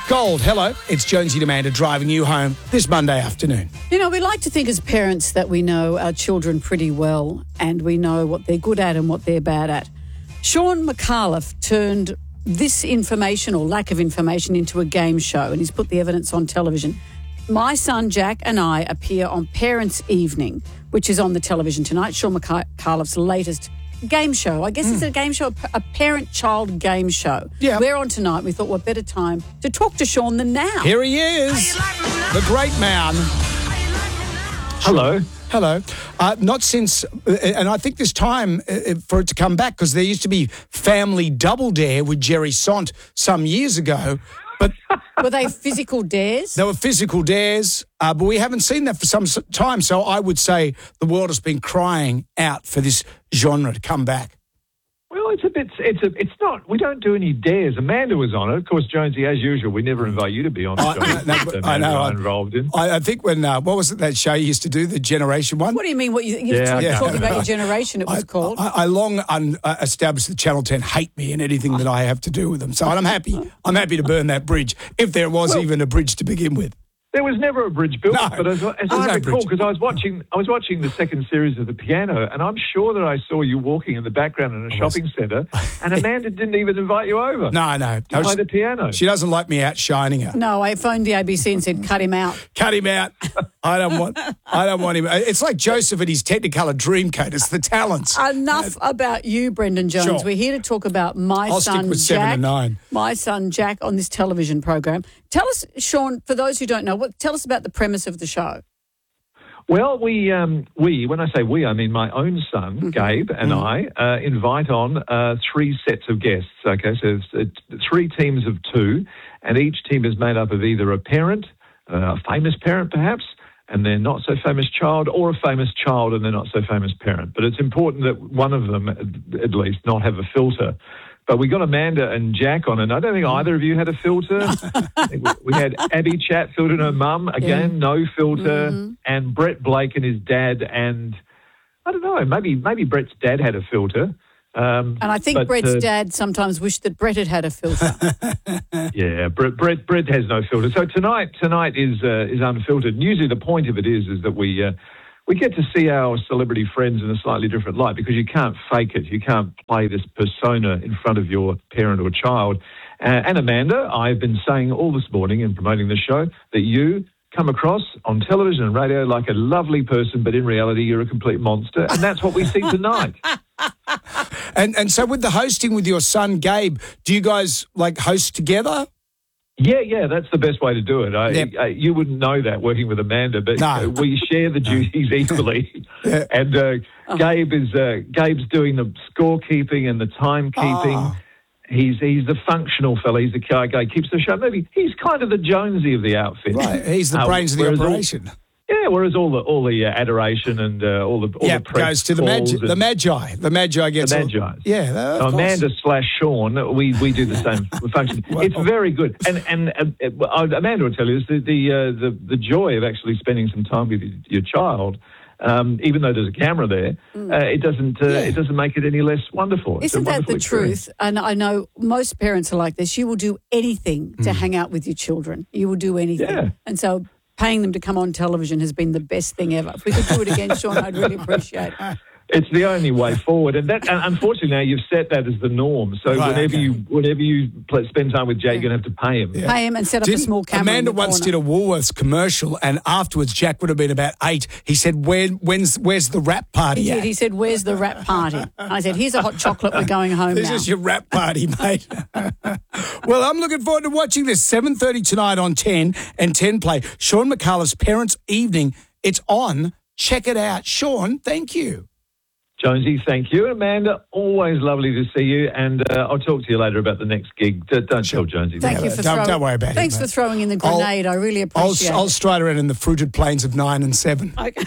Gold, hello. It's Jonesy and Amanda driving you home this Monday afternoon. You know, we like to think as parents that we know our children pretty well and we know what they're good at and what they're bad at. Sean McAuliffe turned this information or lack of information into a game show, and he's put the evidence on television. My son Jack and I appear on Parents' Evening, which is on the television tonight, Sean McAuliffe's latest game show. I guess it's a game show, a parent-child game show. Yeah. We're on tonight. We thought what better time to talk to Sean than now. Here he is, the great man. Hello. Hello. Not since, and I think this time for it to come back, because there used to be Family Double Dare with Jerry Sant some years ago, but Were they physical dares? they were physical dares, but we haven't seen that for some time. So I would say the world has been crying out for this genre to come back. Well, it's not, we don't do any dares. Amanda was on it. Of course, Jonesy, as usual, we never invite you to be on the show. I know. I'm involved in. I think when, what was it that show you used to do, the Generation one? What do you mean? What you Yeah, talking about your generation? It was called. I long established that Channel 10 hate me and anything that I have to do with them. So I'm happy to burn that bridge, if there was even a bridge to begin with. There was never a bridge built, No, but as I recall, because I was watching the second series of The Piano, and I'm sure that I saw you walking in the background in a shopping centre, and Amanda didn't even invite you over. No. To play the piano. She doesn't like me outshining her. No, I phoned the ABC and said, cut him out. Cut him out. I don't want him. It's like Joseph and his Technicolor Dreamcoat. It's the talents. Enough about you, Brendan Jones. Sure. We're here to talk about my I'll son stick with Jack. 7 and 9. My son Jack on this television program. Tell us, Sean, for those who don't know, tell us about the premise of the show. Well, we, when I say we, I mean my own son, Gabe, and I invite on 3 sets of guests. Okay, so it's 3 teams of 2, and each team is made up of either a parent, a famous parent perhaps, and their not so famous child, or a famous child and their not so famous parent. But it's important that one of them, at least, not have a filter. But we got Amanda and Jack on, and I don't think either of you had a filter. We had Abby Chatfield and her mum, again, no filter, and Brett Blake and his dad, and I don't know, maybe Brett's dad had a filter. And I think Brett's dad sometimes wished that Brett had a filter. Yeah, Brett has no filter. So tonight is unfiltered. And usually the point of it is that we get to see our celebrity friends in a slightly different light, because you can't fake it. You can't play this persona in front of your parent or child. And Amanda, I've been saying all this morning in promoting the show that you come across on television and radio like a lovely person, but in reality you're a complete monster. And that's what we see tonight. And so with the hosting with your son, Gabe, do you guys host together? Yeah, that's the best way to do it. You wouldn't know that working with Amanda, but we share the duties equally. Yeah. And Gabe's doing the scorekeeping and the timekeeping. Oh. He's the functional fella. He's the guy keeps the show. Maybe he's kind of the Jonesy of the outfit. Right, he's the brains of the operation. Whereas all the adoration and all the press goes to the Magi. The Magi gets the Magi. So Amanda / Sean, we do the same function. It's very good, and Amanda will tell you this, the joy of actually spending some time with your child. Even though there's a camera there, it doesn't make it any less wonderful. Isn't that the truth? And I know most parents are like this. You will do anything to hang out with your children. You will do anything, and so paying them to come on television has been the best thing ever. If we could do it again, Sean, I'd really appreciate it. It's the only way forward, and unfortunately now you've set that as the norm. So whenever you spend time with Jay, you're going to have to pay him. Yeah. Pay him and set up a small camera. Amanda once did a Woolworths commercial, and afterwards Jack would have been about 8. He said, "Where's the rap party?" He said, "Where's the rap party?" I said, "Here's a hot chocolate. We're going home this now." This is your rap party, mate. Well, I'm looking forward to watching this 7:30 tonight on 10 and 10 Play. Sean McAuliffe's Parents' Evening. It's on. Check it out, Sean. Thank you. Jonesy, thank you. Amanda, always lovely to see you. And I'll talk to you later about the next gig. Don't tell Jonesy. Thank you for don't worry about it. Thanks for throwing in the grenade. I really appreciate it. I'll stride around in the fruited plains of 9 and 7. Okay.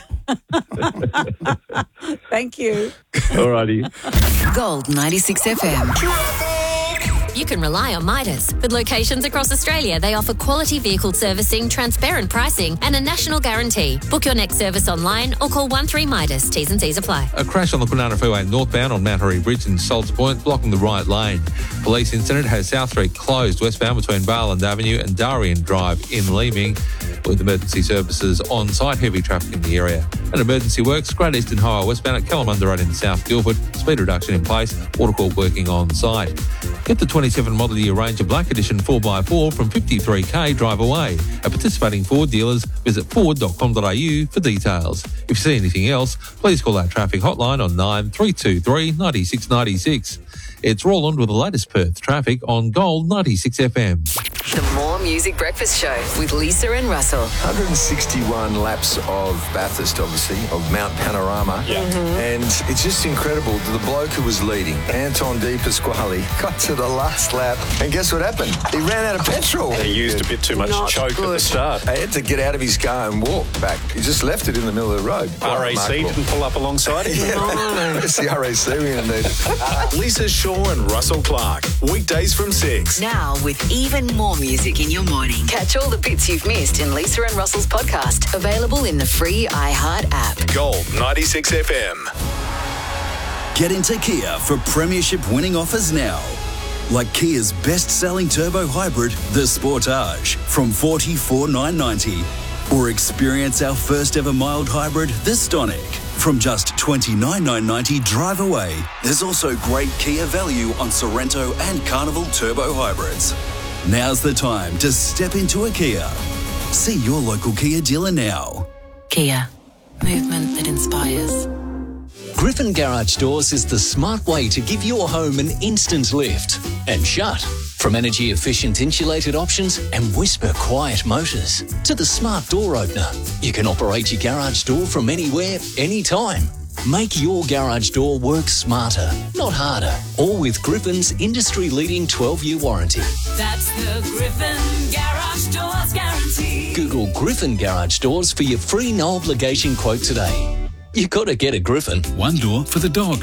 Thank you. All righty. Gold 96 FM. you can rely on Midas. With locations across Australia, they offer quality vehicle servicing, transparent pricing and a national guarantee. Book your next service online or call 13 Midas. T's and C's apply. A crash on the Kwinana Freeway northbound on Mount Harry Bridge in Salts Point, blocking the right lane. Police incident has South Street closed westbound between Barland Avenue and Darien Drive in Leeming, with emergency services on site, heavy traffic in the area. And emergency works, Great Eastern Highway westbound at Kalamunda Road in South Guildford, speed reduction in place, watercourt working on site. Get the 27 model year Ranger Black Edition 4x4 from 53k drive away. At participating Ford dealers, visit ford.com.au for details. If you see anything else, please call our traffic hotline on 9323 9696. It's Roland with the latest Perth traffic on Gold 96 FM. The More Music Breakfast Show with Lisa and Russell. 161 laps of Bathurst, obviously, of Mount Panorama. Yeah. And it's just incredible. The bloke who was leading, Anton Di Pasquale, got to the last lap. And guess what happened? He ran out of petrol. He used a bit too much choke at the start. He had to get out of his car and walk back. He just left it in the middle of the road. RAC didn't pull up alongside him? Yeah, it's the RAC we need. Lisa Shaw and Russell Clark. Weekdays from 6. Now with even more music in your morning. Catch all the bits you've missed in Lisa and Russell's podcast. Available in the free iHeart app. Gold 96 FM. Get into Kia for premiership winning offers now. Like Kia's best-selling turbo hybrid, the Sportage, from $44,990. Or experience our first-ever mild hybrid, the Stonic, from just $29,990 drive away. There's also great Kia value on Sorrento and Carnival turbo hybrids. Now's the time to step into a Kia. See your local Kia dealer now. Kia. Movement that inspires. Griffin Garage Doors is the smart way to give your home an instant lift and shut. From energy-efficient insulated options and whisper-quiet motors to the smart door opener, you can operate your garage door from anywhere, anytime. Make your garage door work smarter, not harder. All with Griffin's industry-leading 12-year warranty. That's the Griffin Garage Doors guarantee. Google Griffin Garage Doors for your free no-obligation quote today. You got to get a Griffin. One door for the dog.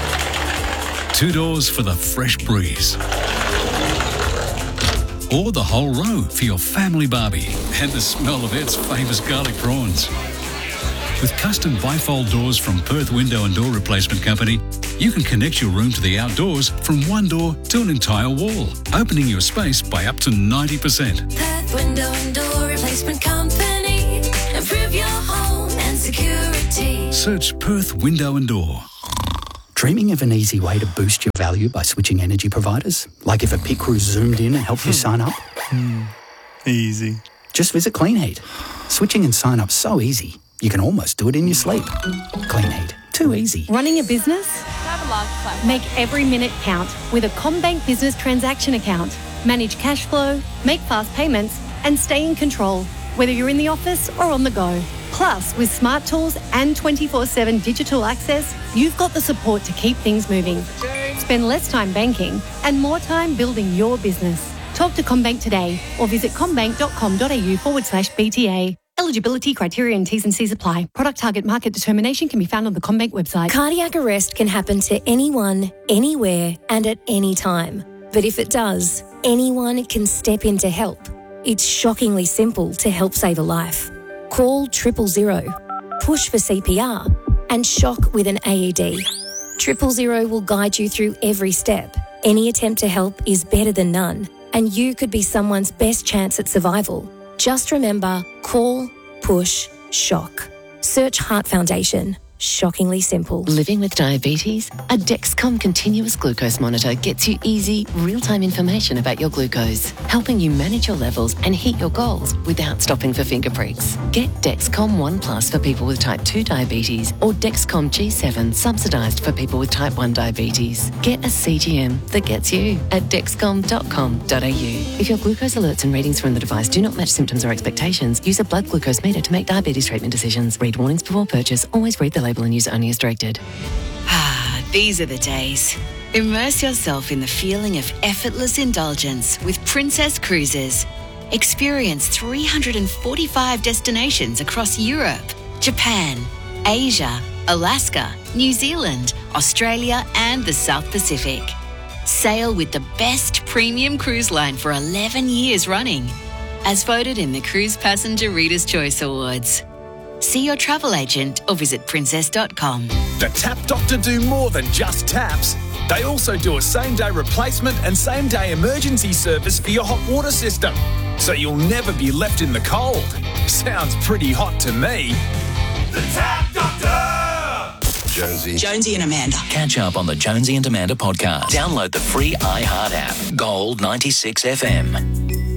2 doors for the fresh breeze. Or the whole row for your family barbie and the smell of Ed's famous garlic prawns. With custom bifold doors from Perth Window and Door Replacement Company, you can connect your room to the outdoors from one door to an entire wall, opening your space by up to 90%. Perth Window and Door Replacement Company. Improve your home and security. Search Perth Window and Door. Dreaming of an easy way to boost your value by switching energy providers? Like if a pit crew zoomed in and helped you sign up? Easy. Just visit Clean Heat. Switching and sign up so easy, you can almost do it in your sleep. Clean Heat. Too easy. Running a business? Make every minute count with a CommBank Business Transaction Account. Manage cash flow, make fast payments, and stay in control, whether you're in the office or on the go. Plus, with smart tools and 24/7 digital access, you've got the support to keep things moving. Spend less time banking and more time building your business. Talk to CommBank today or visit commbank.com.au/BTA. Eligibility criteria and T's and C's apply. Product target market determination can be found on the CommBank website. Cardiac arrest can happen to anyone, anywhere, and at any time. But if it does, anyone can step in to help. It's shockingly simple to help save a life. Call 000, push for CPR, and shock with an AED. 000 will guide you through every step. Any attempt to help is better than none, and you could be someone's best chance at survival. Just remember, call, push, shock. Search Heart Foundation. Shockingly simple. Living with diabetes? A Dexcom continuous glucose monitor gets you easy, real-time information about your glucose, helping you manage your levels and hit your goals without stopping for finger pricks. Get Dexcom One Plus for people with type 2 diabetes or Dexcom G7 subsidised for people with type 1 diabetes. Get a CGM that gets you at dexcom.com.au. If your glucose alerts and readings from the device do not match symptoms or expectations, use a blood glucose meter to make diabetes treatment decisions. Read warnings before purchase. Always read the label and use only as directed. These are the days. Immerse yourself in the feeling of effortless indulgence with Princess Cruises. Experience 345 destinations across Europe, Japan, Asia, Alaska, New Zealand, Australia, and the South Pacific. Sail with the best premium cruise line for 11 years running, as voted in the Cruise Passenger Reader's Choice Awards. See your travel agent or visit princess.com. The Tap Doctor do more than just taps. They also do a same-day replacement and same-day emergency service for your hot water system, so you'll never be left in the cold. Sounds pretty hot to me. The Tap Doctor! Jonesy and Amanda. Catch up on the Jonesy and Amanda podcast. Download the free iHeart app. Gold 96 FM.